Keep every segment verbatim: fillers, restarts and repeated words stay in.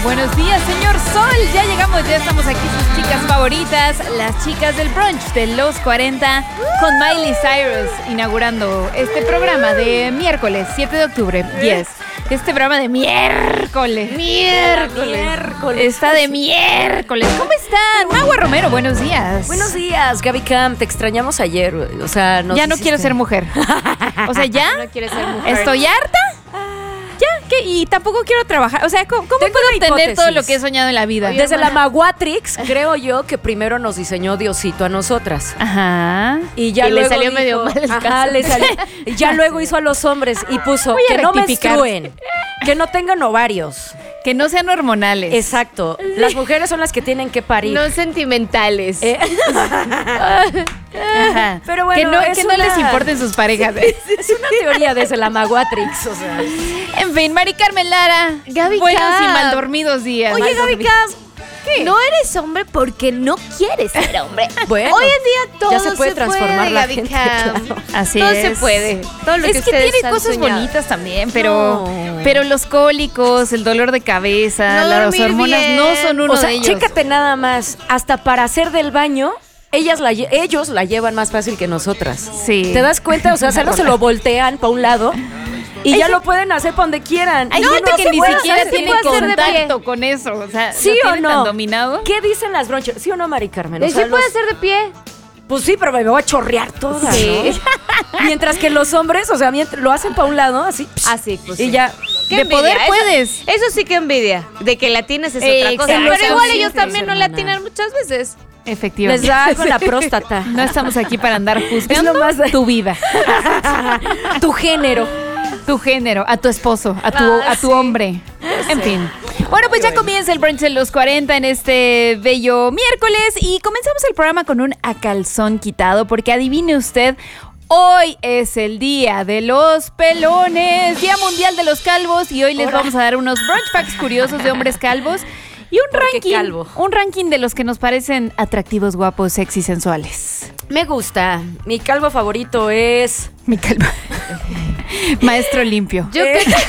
buenos días, señor Sol. Ya llegamos, ya estamos aquí, sus chicas favoritas, las chicas del brunch de los cuarenta, con Miley Cyrus, inaugurando este programa de miércoles, siete de octubre, diez. Este programa de miércoles. Miércoles. Miércoles. Está de miércoles. ¿Cómo están? Magua Romero, buenos días. Buenos días, Gaby Cam. Te extrañamos ayer. O sea, nos Ya no hiciste... quiero ser mujer. O sea, ¿ya? No quieres ser mujer. ¿Estoy harta? ¿Ya? ¿Qué? Y tampoco quiero trabajar. O sea, ¿cómo, cómo puedo obtener hipótesis. todo lo que he soñado en la vida? Oye, Desde hermana. la Maguatrix, creo yo que primero nos diseñó Diosito a nosotras. Ajá. Y ya y luego le salió dijo, medio mal el ajá, caso. le salió. Y ya luego hizo a los hombres y puso Voy a que no rectificar. menstruen, que no tengan ovarios. Que no sean hormonales. Exacto. Las mujeres son las que tienen que parir. No sentimentales. Eh, Ajá. Pero bueno, que no, es que no una- les importen sus parejas. Es una teoría desde la Maguatrix, o sea. En fin, Mari Carmen Lara. Gaby Buenos Cam. y mal dormidos días. Oye, Mal Gaby dormidos. Cam, no eres hombre porque no quieres ser hombre. Bueno, Hoy en día todo ya se puede transformar la Gaby gente, Cam. claro. Así Todo es. se puede. Todo lo que Es que ustedes tiene han cosas soñado. bonitas también, pero, No. pero los cólicos, el dolor de cabeza, No las dormir hormonas bien. no son uno O sea, de ellos. chécate nada más, hasta para hacer del baño, ellas la, lle- ellos la llevan más fácil que nosotras. Sí. ¿Te das cuenta? O sea, solo se lo voltean para un lado y Hay ya gen- lo pueden hacer para donde quieran. Hay Y gente no que se ni puede siquiera hacer, se tiene puede hacer de pie. contacto con eso. O sea, ¿Sí lo o tiene no? tan dominado. ¿Qué dicen las bronchas? ¿Sí o no, Mari Carmen? O ¿Y sea, sí puede los- ser de pie? Pues sí, pero me voy a chorrear toda, Sí. ¿no? Mientras que los hombres, o sea, mient- lo hacen para un lado, así. pss, Ah, sí, pues y sí. ya. Qué De envidia, poder eso- puedes. Eso sí que envidia. De que la tienes es Eh, otra cosa. exacto. Pero igual ellos Sí, también no la hermana. atinan muchas veces. Efectivamente. Les da algo en la próstata. No estamos aquí para andar Es juzgando nomás de- tu vida, Tu género. tu género, a tu esposo, a tu, Ah, a tu sí. hombre. En fin. Bueno, pues ya comienza el brunch de los cuarenta en este bello miércoles y comenzamos el programa con un a calzón quitado porque adivine usted, hoy es el día de los pelones, Día Mundial de los Calvos y hoy les Ahora. vamos a dar unos brunch facts curiosos de hombres calvos y un ¿Por qué ranking, calvo? un ranking de los que nos parecen atractivos, guapos, sexy, sensuales. Me gusta. Mi calvo favorito es. Mi calvo. Maestro limpio. Yo Eh. creo que...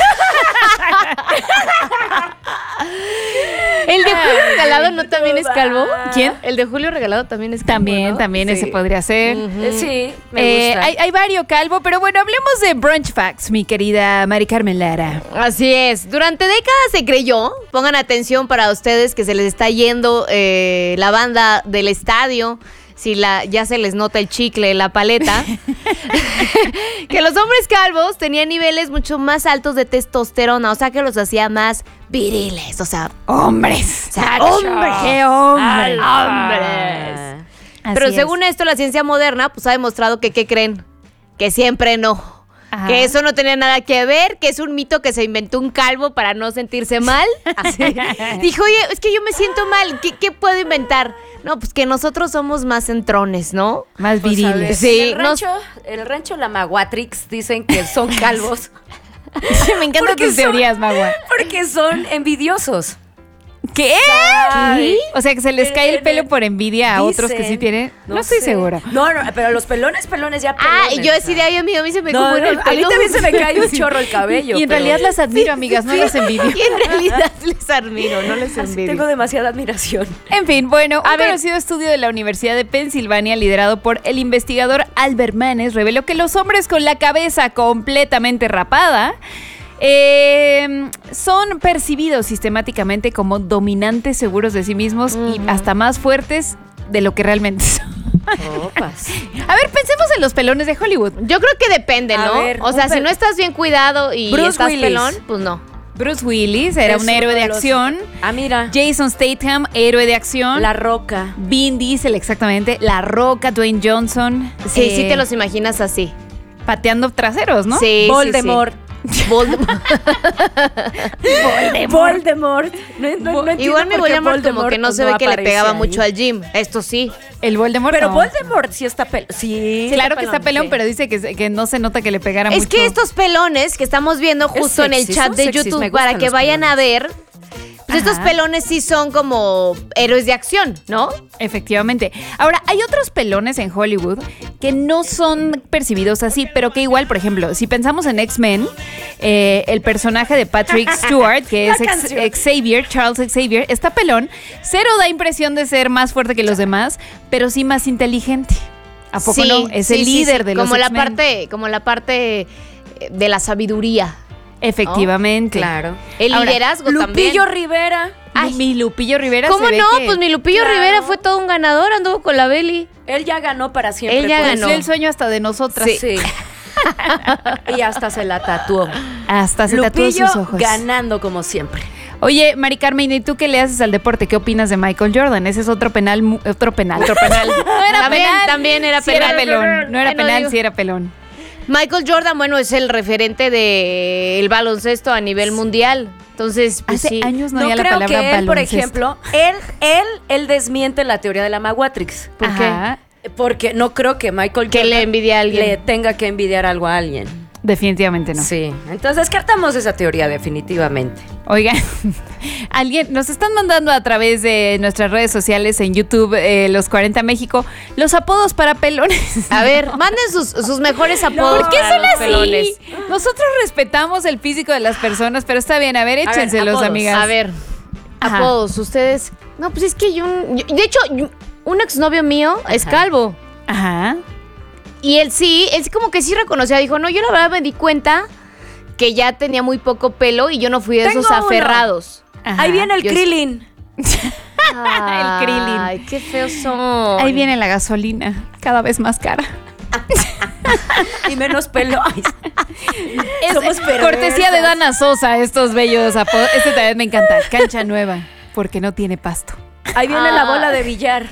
¿El de Julio Regalado no también es calvo? ¿Quién? El de Julio Regalado también es calvo, También, ¿no? también Sí. ese podría ser. Eh, sí, me Eh, gusta. hay, hay varios calvo, pero bueno, hablemos de brunch facts, mi querida Mari Carmen Lara. Así es. Durante décadas se creyó, pongan atención para ustedes que se les está yendo eh, la banda del estadio, si la, ya se les nota el chicle, la paleta, que los hombres calvos tenían niveles mucho más altos de testosterona, o sea que los hacía más viriles, o sea, ¡Hombres! o sea, ¡Hombre! ¡Qué hombre! hombres. Así Pero es. según esto, la ciencia moderna pues ha demostrado que, ¿qué creen? Que siempre no. Ajá. Que eso no tenía nada que ver, que es un mito que se inventó un calvo para no sentirse mal. Así. Dijo, oye, es que yo me siento mal, ¿qué, qué puedo inventar? No, pues que nosotros somos más centrones, ¿no? Más Pues, a ver, viriles. Sí, en el nos- rancho, en el rancho La Maguatrix dicen que son calvos Me encantan Porque tus son- teorías, Magua. porque son envidiosos. ¿Qué? Ay. O sea, que se les En- cae el en pelo el- por envidia a otros que Dicen, sí tienen. No, estoy sé. segura. No, no, pero los pelones, pelones ya pelones. Ah, y yo así de ahí, amigo, a mí se me No, como no, el a mí pelo. también se me cae un chorro el cabello. Y en pero- realidad las admiro, amigas, no las envidio. Y en realidad les admiro, no les Así envidio. tengo demasiada admiración. En fin, bueno, A un ver. conocido estudio de la Universidad de Pensilvania, liderado por el investigador Albert Manes, reveló que los hombres con la cabeza completamente rapada eh, son percibidos sistemáticamente como dominantes, seguros de sí mismos y hasta más fuertes de lo que realmente son. Opas. A ver, pensemos en los pelones de Hollywood. Yo creo que depende, A ¿no? ver, o sea, un si pel- no estás bien cuidado y Bruce estás Willis. pelón, pues no. Bruce Willis era Es un héroe uno de los- acción. Ah, mira. Jason Statham, héroe de acción. La Roca. Vin Diesel, exactamente. La Roca, Dwayne Johnson. Sí, eh, sí te los imaginas así. pateando traseros, ¿no? Sí, Voldemort. sí, sí. Voldemort. Voldemort. No, no, no entiendo Igual mi por qué Voldemort como Voldemort, que no pues, se ve que le aparece pegaba ahí. mucho al gym. Esto sí. El Voldemort. Pero no. Voldemort sí está pelón. Sí. Claro está que está pelón, pelón, sí. pero dice que, se- que no se nota que le pegara Es mucho. que estos pelones que estamos viendo justo en el sexy, chat son de sexys, YouTube me para gustan que los vayan a pelones. ver, pues estos Ajá. pelones sí son como héroes de acción, ¿no? Efectivamente. Ahora, hay otros pelones en Hollywood que no son percibidos así, pero que igual, por ejemplo, si pensamos en X-Men, eh, el personaje de Patrick Stewart, que es Ex- Xavier, Charles Xavier, está pelón. Cero da impresión de ser más fuerte que los demás, pero sí más inteligente. ¿A poco Sí, no? Es sí, el sí, líder sí. de los como la X-Men. parte, como la parte de la sabiduría. Efectivamente. Claro. El Ahora, liderazgo Lupillo también. Rivera. Ay, mi Lupillo Rivera ¿Cómo se ve no? que Pues mi Lupillo Claro. Rivera fue todo un ganador, anduvo con la Beli. Él ya ganó para siempre. Él ya pues. ganó. cumplió el sueño hasta de nosotras. Sí. Y hasta se la tatuó. Hasta se tatuó Lupillo sus ojos. ganando como siempre. Oye, Mari Carmen, ¿y tú qué le haces al deporte? ¿Qué opinas de Michael Jordan? Ese es otro penal, mu- otro penal, otro penal. No era También, penal. también era Sí penal. era pelón. No era Bueno, penal, digo- sí era pelón. Michael Jordan, bueno, es el referente del baloncesto a nivel mundial. Entonces, pues Hace sí. años no, No había la creo palabra que él, por baloncesto. ejemplo, él, él, él desmiente la teoría de la Maguatrix. ¿Por Ajá, Porque no creo que Michael Que Jordan le envidie a alguien. le tenga que envidiar algo a alguien. definitivamente no. Sí. Entonces descartamos esa teoría definitivamente. Oigan, alguien nos están mandando a través de nuestras redes sociales en YouTube, eh, Los cuarenta México, los apodos para pelones. A ver, manden sus, sus mejores apodos. ¿Por qué para son los así? pelones. Nosotros respetamos el físico de las personas, pero está bien, a ver, ver, échenselos, apodos. amigas. A ver, Ajá. apodos, ustedes. No, pues es que yo, yo- de hecho, yo- un exnovio mío es calvo. Ajá. Y él sí, él sí como que sí reconocía, dijo, no, yo la verdad me di cuenta que ya tenía muy poco pelo y yo no fui de Tengo esos uno. aferrados. Ajá. Ahí viene el Yo- Krillin. El Krillin. Ay, qué feos son. Ahí viene la gasolina, cada vez más cara. Y menos pelo. Ay, Es Somos cortesía de perversas. Dana Sosa, estos bellos apodos. Este también me encanta. Cancha nueva, porque no tiene pasto. ahí viene la Ah. bola de billar.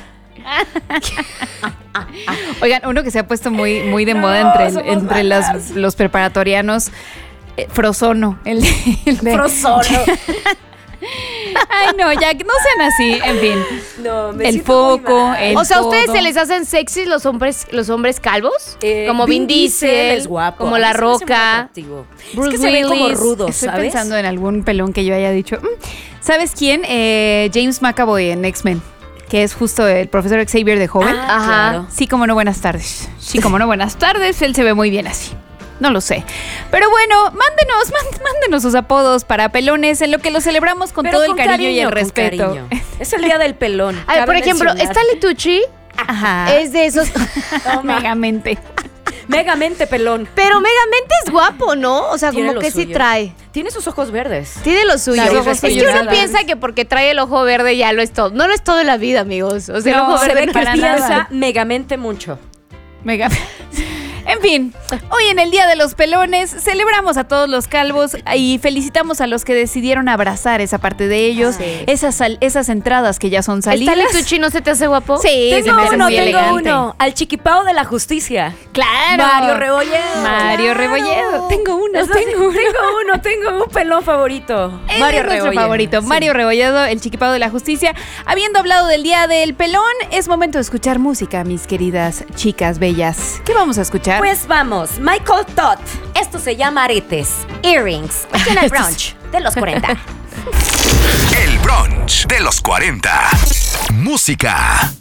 Oigan, uno que se ha puesto muy, muy de No, moda entre, el- somos entre malas. las- los preparatorianos. eh, Frozono, el de, el de- Frozono. Ay, no, ya que no sean así, en fin. No, me El siento muy foco, mal. el O sea, ¿a ustedes codo. se les hacen sexys los hombres, los hombres calvos? Eh, como Vin Diesel, es guapo. como A mí La se me hace muy Roca. atractivo. Bruce es que se ven como Willis. rudos, Estoy ¿sabes? pensando en algún pelón que yo haya dicho. "Mm". ¿Sabes quién? Eh, James McAvoy en X-Men, que es justo el profesor Xavier de joven. Ah, Ajá. claro. Sí, como no, buenas tardes. Sí, como no, buenas tardes. Él se ve muy bien así. No lo sé. Pero bueno, mándenos, mán- mándenos sus apodos para pelones, en lo que lo celebramos con Pero todo el con cariño, y el con respeto. cariño. Es el día del pelón. A ver, por cabe ejemplo, mencionar. Stanley Tucci Ajá. es de esos. Megamente. Megamente pelón. Pero Megamente es guapo, ¿no? O sea, Tiene como lo que sí suyo. trae. Tiene sus ojos verdes. Tiene lo suyo. Los Es ojos que suyos, uno nada. piensa que porque trae el ojo verde ya lo es todo. No lo es todo en la vida, amigos. O sea, No, el ojo se verde ve no para es nada. Piensa megamente mucho. Mega. En fin, hoy en el Día de los Pelones celebramos a todos los calvos y felicitamos a los que decidieron abrazar esa parte de ellos, Sí. esas, sal- esas entradas que ya son salidas. ¿Stanley Tucci no se te hace guapo? Sí, se Tengo me hace uno, muy tengo elegante. uno. Al chiquipao de la justicia. Claro. Mario Rebolledo. Mario Claro. Rebolledo. Tengo uno, Es así, tengo uno. tengo uno, tengo un pelón favorito. Él Mario es nuestro Rebolledo. favorito, Sí. Mario Rebolledo, el chiquipado de la justicia. Habiendo hablado del Día del Pelón, es momento de escuchar música, mis queridas chicas bellas. ¿Qué vamos a escuchar? Pues vamos, Michael Todd. Esto se llama aretes, earrings. Aquí en el brunch de los cuarenta. El brunch de los cuarenta. Música.